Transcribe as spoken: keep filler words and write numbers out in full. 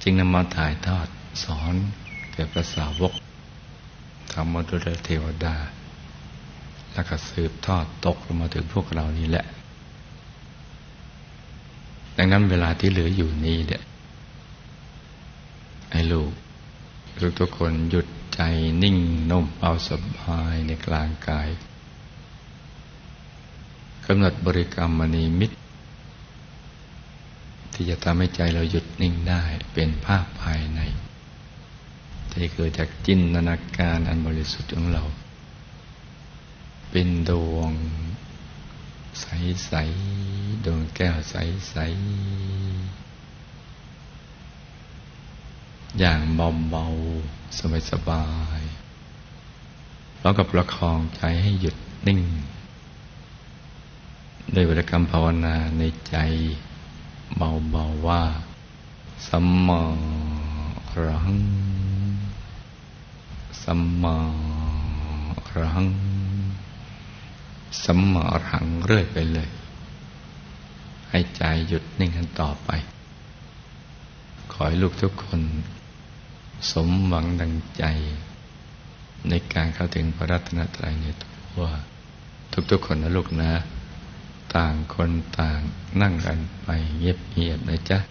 จึงนำมาถ่ายทอดสอนแก่พระสาวกธรรมดุจเทวดาแล้วก็สืบทอดตกลงมาถึงพวกเรานี่แหละดังนั้นเวลาที่เหลืออยู่นี้เนี่ยให้ลูกทุกๆคนหยุดใจนิ่งนุ่มเบาสบายในกลางกายกำหนดบริกรรมมณีมิตรที่จะทำให้ใจเราหยุดนิ่งได้เป็นภาพภายในที่เกิดจากจินตนาการอันบริสุทธิ์ของเราเป็นดวงใสๆดวงแก้วใสๆอย่างเบาๆสบายๆแล้วก็ประคองใจให้หยุดนิ่งด้วยบริกรรมภาวนาในใจเบาๆว่าสัมมาอรหังสัมมาอรหังสัมมาอรหังเรื่อยไปเลยให้ใจหยุดนิ่งกันต่อไปขอให้ลูกทุกคนสมหวังดังใจในการเข้าถึงพระรัตนตรัยในตัวทุกๆคนนะลูกนะต่างคนต่างนั่งกันไปเงียบๆนะจ๊ะ